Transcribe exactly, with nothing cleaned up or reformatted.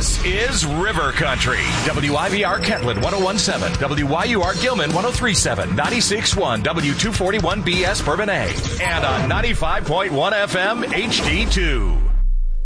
This is River Country. W I V R Kentland one oh one point seven, W Y U R Gilman one oh three point seven, ninety-six point one W two forty-one B S Bourbonnais, and on ninety-five point one F M H D two.